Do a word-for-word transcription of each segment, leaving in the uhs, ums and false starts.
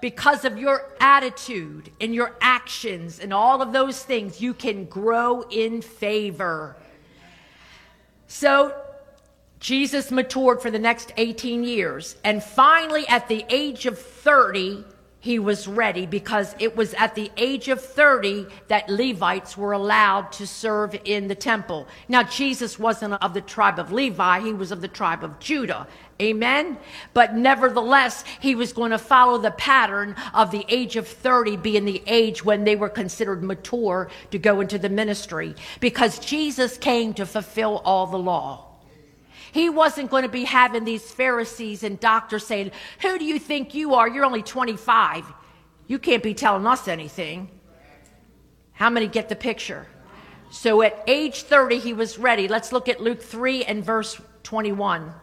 because of your attitude and your actions and all of those things, you can grow in favor. So Jesus matured for the next eighteen years. And finally, at the age of thirty, he was ready, because it was at the age of thirty that Levites were allowed to serve in the temple. Now, Jesus wasn't of the tribe of Levi. He was of the tribe of Judah. Amen? But nevertheless, he was going to follow the pattern of the age of thirty being the age when they were considered mature to go into the ministry, because Jesus came to fulfill all the law. He wasn't going to be having these Pharisees and doctors saying, who do you think you are? You're only twenty-five. You can't be telling us anything. How many get the picture? So at age thirty, he was ready. Let's look at Luke three and verse twenty-one.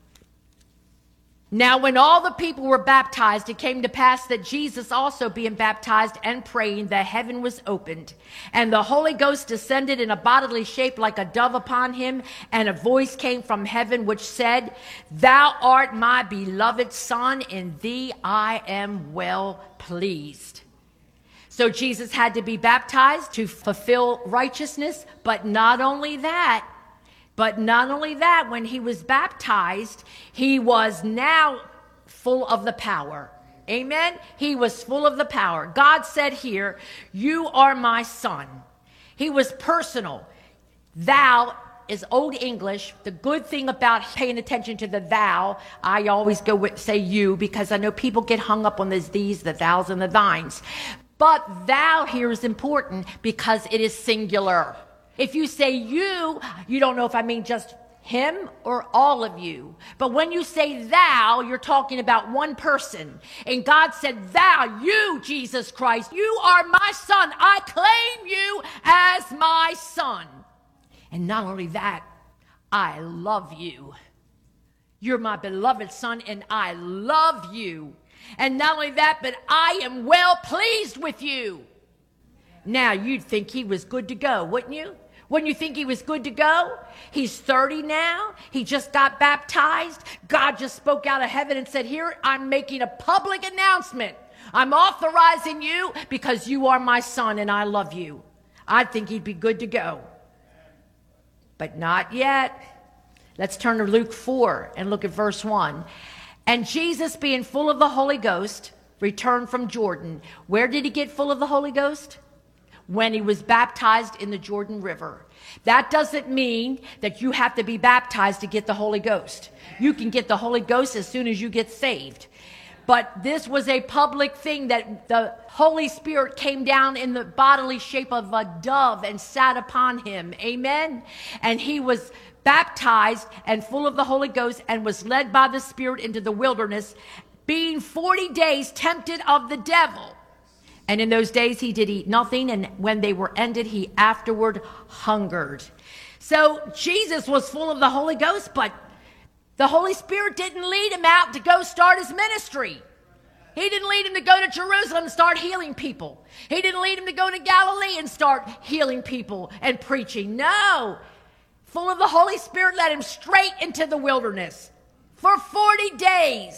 Now, when all the people were baptized, it came to pass that Jesus also being baptized and praying, the heaven was opened, and the Holy Ghost descended in a bodily shape like a dove upon him, and a voice came from heaven which said, Thou art my beloved Son, in thee I am well pleased. So Jesus had to be baptized to fulfill righteousness, but not only that, But not only that, when he was baptized, he was now full of the power. Amen? He was full of the power. God said here, you are my son. He was personal. Thou is Old English. The good thing about paying attention to the thou, I always go with, say you, because I know people get hung up on this these, the thous, and the thines. But thou here is important because it is singular. If you say you, you don't know if I mean just him or all of you. But when you say thou, you're talking about one person. And God said, thou, you, Jesus Christ, you are my son. I claim you as my son. And not only that, I love you. You're my beloved son, and I love you. And not only that, but I am well pleased with you. Now, you'd think he was good to go, wouldn't you? Wouldn't you think he was good to go? He's thirty now. He just got baptized. God just spoke out of heaven and said, here, I'm making a public announcement. I'm authorizing you because you are my son and I love you. I'd think he'd be good to go. But not yet. Let's turn to Luke four and look at verse one. And Jesus, being full of the Holy Ghost, returned from Jordan. Where did he get full of the Holy Ghost? When he was baptized in the Jordan River. That doesn't mean that you have to be baptized to get the Holy Ghost. You can get the Holy Ghost as soon as you get saved. But this was a public thing that the Holy Spirit came down in the bodily shape of a dove and sat upon him. Amen? And he was baptized and full of the Holy Ghost and was led by the Spirit into the wilderness, being forty days tempted of the devil. And in those days he did eat nothing, and when they were ended, he afterward hungered. So Jesus was full of the Holy Ghost, but the Holy Spirit didn't lead him out to go start his ministry. He didn't lead him to go to Jerusalem and start healing people. He didn't lead him to go to Galilee and start healing people and preaching. No. Full of the Holy Spirit led him straight into the wilderness for forty days.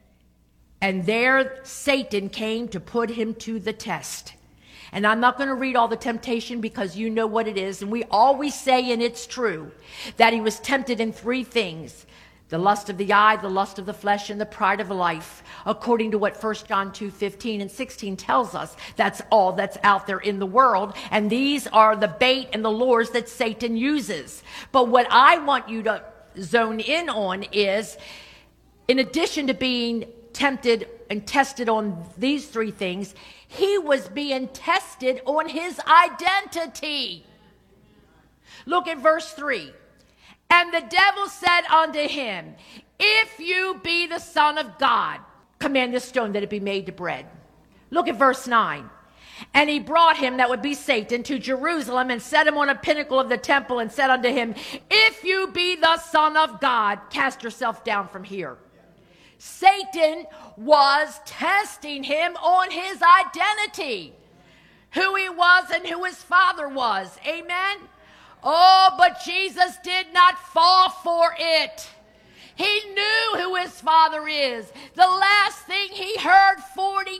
And there Satan came to put him to the test. And I'm not going to read all the temptation because you know what it is. And we always say, and it's true, that he was tempted in three things. The lust of the eye, the lust of the flesh, and the pride of life. According to what First John two fifteen and sixteen tells us. That's all that's out there in the world. And these are the bait and the lures that Satan uses. But what I want you to zone in on is, in addition to being tempted and tested on these three things, he was being tested on his identity. Look at verse three. And the devil said unto him, if you be the Son of God, command this stone that it be made to bread. Look at verse nine. And he brought him, that would be Satan, to Jerusalem and set him on a pinnacle of the temple and said unto him, if you be the Son of God, cast yourself down from here. Satan was testing him on his identity, who he was and who his father was. Amen? Oh, but Jesus did not fall for it. He knew who his father is. The last thing he heard forty